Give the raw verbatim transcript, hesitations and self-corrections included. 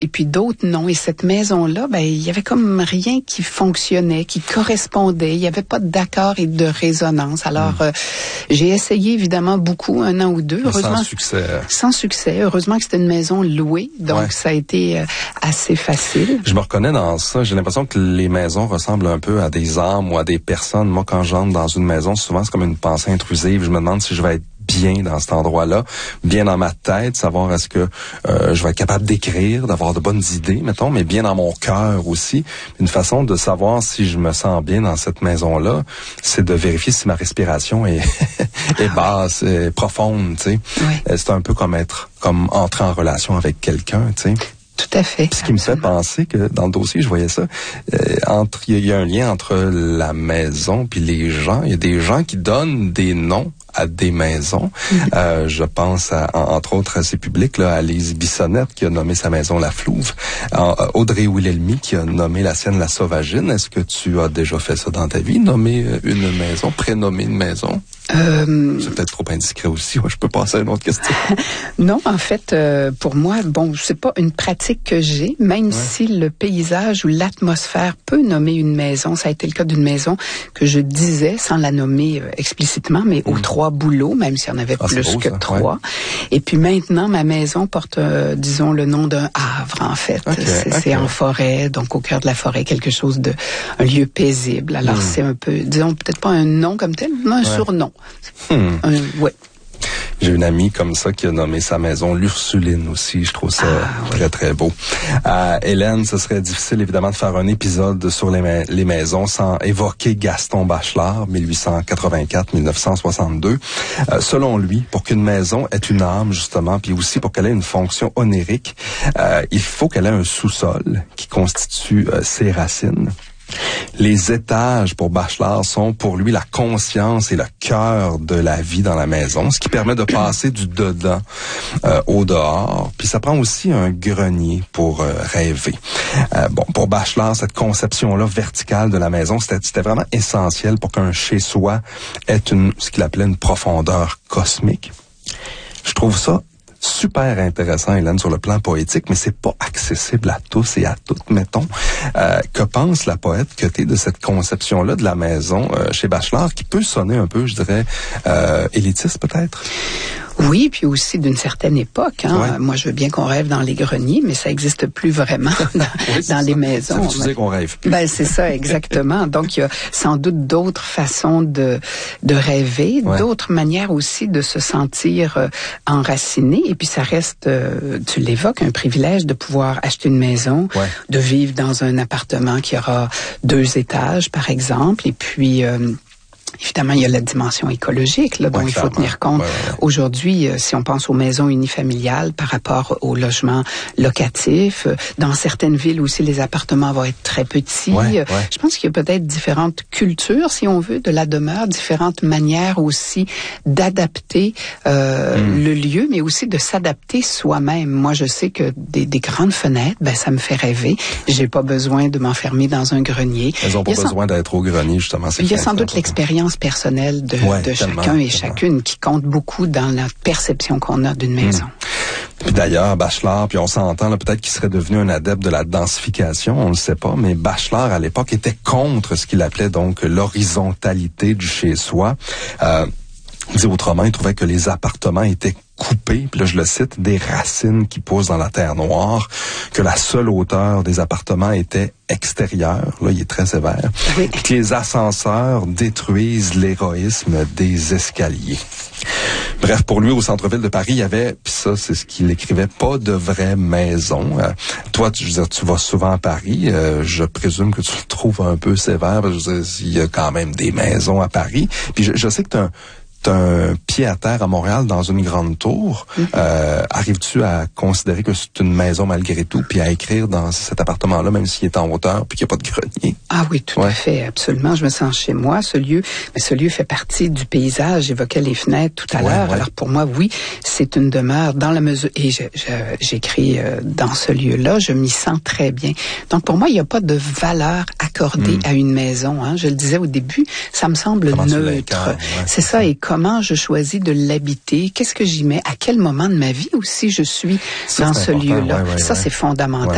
et puis d'autres non. Et cette maison-là, ben il y avait comme rien qui fonctionnait, qui correspondait. Il y avait pas d'accord et de résonance. Alors, mmh. euh, j'ai essayé évidemment beaucoup, un an ou deux. Heureusement, sans succès. Sans succès. Heureusement que c'était une maison louée, donc ouais. ça a été euh, assez facile. Je me reconnais dans ça. J'ai l'impression que les maisons ressemblent un peu à des âmes ou à des personnes. Moi, quand j'entre dans une maison, souvent c'est comme une pensée intrusive. Je me demande si je vais être bien dans cet endroit-là, bien dans ma tête, savoir est-ce que euh, je vais être capable d'écrire, d'avoir de bonnes idées, mettons, mais bien dans mon cœur aussi. Une façon de savoir si je me sens bien dans cette maison-là, c'est de vérifier si ma respiration est, est basse, est profonde, tu sais. Oui. C'est un peu comme être, comme entrer en relation avec quelqu'un, tu sais. Tout à fait. Puis ce qui me fait penser que dans le dossier, je voyais ça, euh, entre il y, y a un lien entre la maison puis les gens. Il y a des gens qui donnent des noms à des maisons. Mm-hmm. Euh, je pense à, entre autres à ces publics là, à Lise Bissonnette qui a nommé sa maison La Flouve, à Audrey Wilhelmy qui a nommé la sienne La Sauvagine. Est-ce que tu as déjà fait ça dans ta vie, nommer une maison, prénommer une maison? Euh... C'est peut-être trop indiscret aussi. Ouais, je peux passer à une autre question. Non, en fait, euh, pour moi, bon, c'est pas une pratique que j'ai, même ouais. si le paysage ou l'atmosphère peut nommer une maison. Ça a été le cas d'une maison que je disais, sans la nommer euh, explicitement, mais mmh. aux trois bouleaux, même s'il y en avait ah, plus beau, que ça. trois. Ouais. Et puis maintenant, ma maison porte, euh, disons, le nom d'un havre, en fait. Okay, c'est, okay. c'est en forêt, donc au cœur de la forêt, quelque chose de, un lieu paisible. Alors mmh. c'est un peu, disons, peut-être pas un nom comme tel, mais un ouais. surnom. Hmm. Un, ouais. J'ai une amie comme ça qui a nommé sa maison l'Ursuline aussi. Je trouve ça ah, très, oui. très beau. Euh, Hélène, ce serait difficile évidemment de faire un épisode sur les, ma- les maisons sans évoquer Gaston Bachelard, dix-huit cent quatre-vingt-quatre à dix-neuf cent soixante-deux. Euh, selon lui, pour qu'une maison ait une âme, justement, puis aussi pour qu'elle ait une fonction onérique, euh, il faut qu'elle ait un sous-sol qui constitue euh, ses racines. Les étages pour Bachelard sont pour lui la conscience et le cœur de la vie dans la maison, ce qui permet de passer du dedans euh, au dehors. Puis ça prend aussi un grenier pour euh, rêver. Euh, bon, pour Bachelard, cette conception-là verticale de la maison, c'était, c'était vraiment essentiel pour qu'un chez-soi ait une, ce qu'il appelait une profondeur cosmique. Je trouve ça super intéressant, Hélène, sur le plan poétique, mais c'est pas accessible à tous et à toutes, mettons. Euh, que pense la poète que t'es de cette conception-là de la maison euh, chez Bachelard, qui peut sonner un peu, je dirais, euh, élitiste peut-être? Oui, puis aussi d'une certaine époque. Hein. Ouais. Moi, je veux bien qu'on rêve dans les greniers, mais ça n'existe plus vraiment dans, oui, dans les maisons. Ça veut dire qu'on rêve plus. Ben c'est ça, exactement. Donc, il y a sans doute d'autres façons de de rêver, ouais. d'autres manières aussi de se sentir euh, enraciné. Et puis, ça reste, euh, tu l'évoques, un privilège de pouvoir acheter une maison, ouais. de vivre dans un appartement qui aura deux étages, par exemple, et puis... Euh, Évidemment, il y a la dimension écologique là, dont ouais, il faut tenir compte. Ouais, ouais. Aujourd'hui, euh, si on pense aux maisons unifamiliales par rapport aux logements locatifs, euh, dans certaines villes aussi, les appartements vont être très petits. Ouais, euh, ouais. Je pense qu'il y a peut-être différentes cultures, si on veut, de la demeure, différentes manières aussi d'adapter euh, mm. le lieu, mais aussi de s'adapter soi-même. Moi, je sais que des, des grandes fenêtres, ben ça me fait rêver. J'ai pas besoin de m'enfermer dans un grenier. Elles ont pas besoin sans... d'être au grenier, justement. C'est il y a sans doute l'expérience personnelle de, ouais, de tellement, chacun et tellement. chacune qui compte beaucoup dans la perception qu'on a d'une maison. Mmh. Puis d'ailleurs, Bachelard, puis on s'entend là, peut-être qu'il serait devenu un adepte de la densification, on ne le sait pas, mais Bachelard à l'époque était contre ce qu'il appelait donc l'horizontalité du chez-soi. Euh, dit autrement, il trouvait que les appartements étaient coupés, puis là je le cite, des racines qui poussent dans la terre noire, que la seule hauteur des appartements était extérieure, là il est très sévère, oui. et que les ascenseurs détruisent l'héroïsme des escaliers. Bref, pour lui, au centre-ville de Paris, il y avait, puis ça, c'est ce qu'il écrivait, pas de vraie maison. Euh, toi, tu, je veux dire, tu vas souvent à Paris. Euh, je présume que tu le trouves un peu sévère, parce que je veux dire, il y a quand même des maisons à Paris. Puis je, je sais que tu as un T'as un pied à terre à Montréal dans une grande tour. Mm-hmm. Euh, arrives-tu à considérer que c'est une maison malgré tout, puis à écrire dans cet appartement-là, même s'il est en hauteur, puis qu'il n'y a pas de grenier? Ah oui, tout ouais. à fait, absolument. Je me sens chez moi. Ce lieu, mais ce lieu fait partie du paysage. J'évoquais les fenêtres tout à ouais, l'heure. Ouais. Alors pour moi, oui, c'est une demeure dans la mesure. Et je, je, j'écris euh, dans ce lieu-là. Je m'y sens très bien. Donc pour moi, il n'y a pas de valeur accordée mm. à une maison. Hein. Je le disais au début, ça me semble Comment neutre. Ouais, c'est ça. Et comment je choisis de l'habiter, qu'est-ce que j'y mets, à quel moment de ma vie aussi je suis ça, dans ce lieu-là. Ouais, ouais, ça, ouais. c'est fondamental.